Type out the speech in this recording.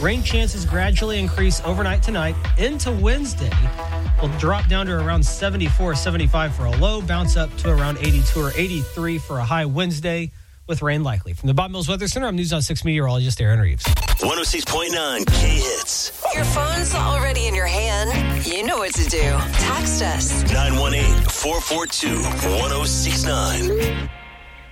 Rain chances gradually increase overnight tonight into Wednesday. Will drop down to around 74, 75 for a low, bounce up to around 82 or 83 for a high Wednesday, with rain likely. From the Bob Mills Weather Center, I'm News on 6 meteorologist Aaron Reeves. 106.9 K-Hits. Your phone's already in your hand. You know what to do. Text us. 918-442-1069.